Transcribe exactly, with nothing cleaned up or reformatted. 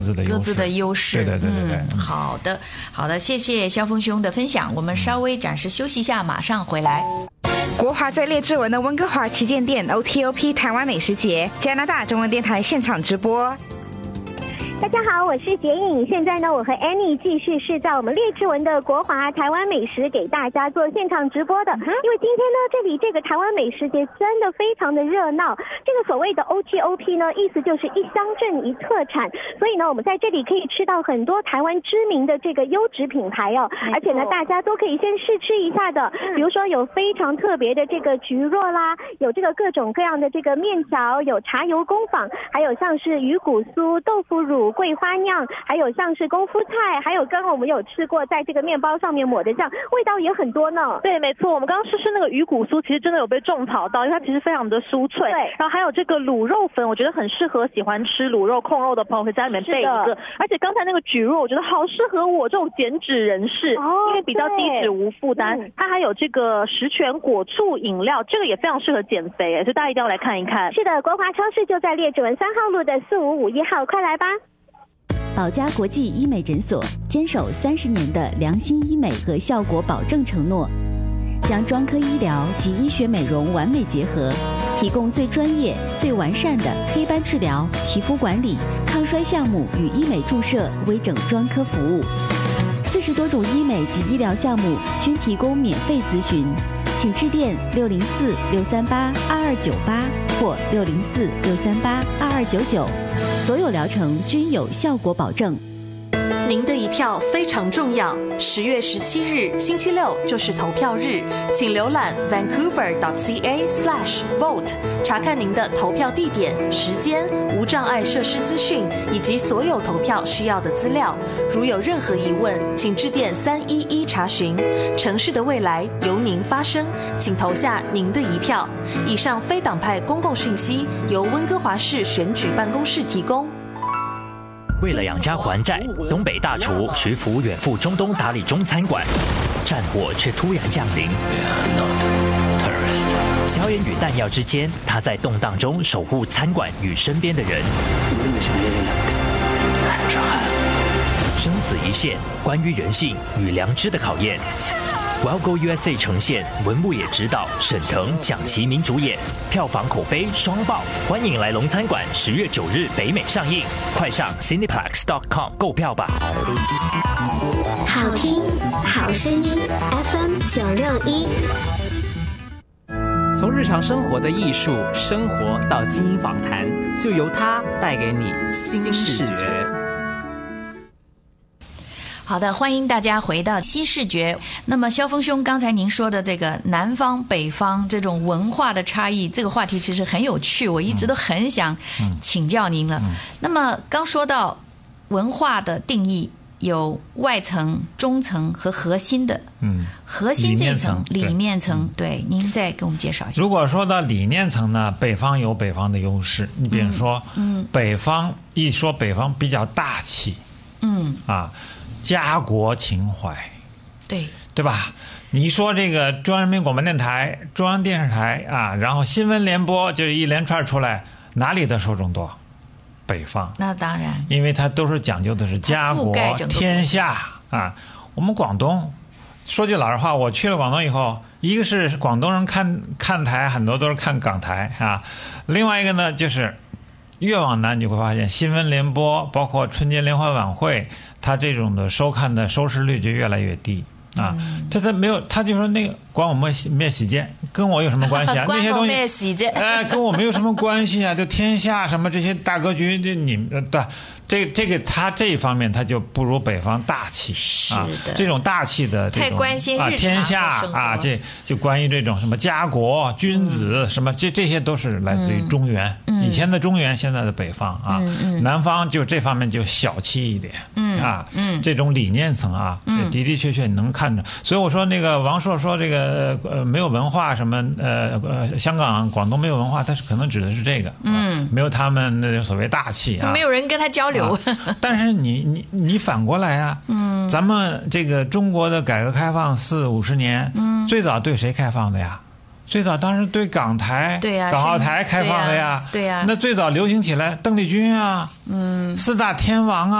各自的优势。 对对对对对、 嗯。好的，好的，谢谢萧峰兄的分享。我们稍微暂时休息一下，马上回来。 国华在列治文的温哥华旗舰店 O T O P 台湾美食节，加拿大中文电台现场直播。 大家好，我是杰颖。现在呢，我和 Annie 继续是在我们列治文的国华台湾美食给大家做现场直播的。因为今天呢，这里这个台湾美食节真的非常的热闹。这个所谓的 O T O P 呢，意思就是一乡镇一特产，所以呢，我们在这里可以吃到很多台湾知名的这个优质品牌哦。而且呢，大家都可以先试吃一下的。比如说有非常特别的这个菊若啦，有这个各种各样的这个面条，有茶油工坊，还有像是鱼骨酥、豆腐乳、桂花酿，还有像是功夫菜，还有刚刚我们有吃过在这个面包上面抹的酱，味道也很多呢。 对，没错，我们刚刚试试那个鱼骨酥，其实真的有被种草到，因为它其实非常的酥脆。对，然后还有这个卤肉粉，我觉得很适合喜欢吃卤肉控肉的朋友，可以在里面备一个。而且刚才那个蒟蒻，我觉得好适合我这种减脂人士，哦、因为比较低脂无负担。嗯、它还有这个十全果醋饮料，这个也非常适合减肥，所以大家一定要来看一看。 是的，国华超市就在列治文三号路的四五五一号，快来吧！ 保家国际医美诊所坚守三十年的良心医美和效果保证承诺，将专科医疗及医学美容完美结合，提供最专业、最完善的黑斑治疗、皮肤管理、抗衰项目与医美注射微整专科服务。四十多种医美及医疗项目均提供免费咨询，请致电六零四六三八二二九八或六零四六三八二二九九，所有疗程均有效果保证。 您的一票非常重要，十月十七日星期六就是投票日，请浏览 vancouver dot c a slash vote 查看您的投票地点、时间、无障碍设施资讯以及所有投票需要的资料。如有任何疑问，请致电三一一查询。城市的未来由您发声，请投下您的一票。以上非党派公共讯息由温哥华市选举办公室提供。 为了养家还债，东北大厨徐福远赴中东打理中餐馆，战火却突然降临。硝烟与弹药之间，他在动荡中守护餐馆与身边的人。生死一线，关于人性与良知的考验。Wellgo U S A 呈现，文牧野执导，沈腾、蒋奇明主演，票房口碑双爆，欢迎来龙餐馆，十月九日北美上映，快上 cineplex dot com 购票吧。 好听，好声音 ，F M 九六一。 从日常生活的艺术生活到精英访谈，就由它带给你新视觉。 好的，欢迎大家回到新视觉。那么萧峰兄，刚才您说的这个南方北方这种文化的差异，这个话题其实很有趣，我一直都很想请教您了。嗯嗯、那么刚说到文化的定义有外层、中层和核心的，嗯，核心这一层里面层，对，您再给我们介绍一下。 如果说到理念层呢，北方有北方的优势，你比如说，嗯，嗯北方一说北方比较大气，嗯啊。家国情怀， 对对吧？你说这个中央人民广播电台、中央电视台啊，然后新闻联播就是一连串出来，哪里的受众多？北方。 那当然， 因为它都是讲究的是家国天下啊。我们广东，说句老实话，我去了广东以后，一个是广东人看看台很多都是看港台啊，另外一个呢就是越往南你会发现新闻联播，包括春节联欢晚会。他这种的收看的收视率就越来越低啊！他他没有，他就说那个关我们灭洗剑，跟我有什么关系啊？那些东西，哎，跟我没有什么关系啊！就天下什么这些大格局，这你对这这个他这一方面他就不如北方大气啊！这种大气的这种太关心啊天下啊，这就关于这种什么家国君子什么，这这些都是来自于中原。以前的中原，现在的北方啊，嗯嗯、南方就这方面就小气一点，嗯啊，嗯，这种理念层啊，嗯、的的确确你能看着。所以我说那个王朔说这个呃没有文化什么呃呃香港广东没有文化，他是可能指的是这个，嗯，没有他们那所谓大气啊， 没有人跟他交流。 啊、但是你你你反过来啊，嗯，咱们这个中国的改革开放四五十年，嗯，最早对谁开放的呀？ 最早当时对港台、 对呀、啊， 港澳台开放的呀， 对呀、啊， 那最早流行起来，邓丽君啊， 嗯， 四大天王啊。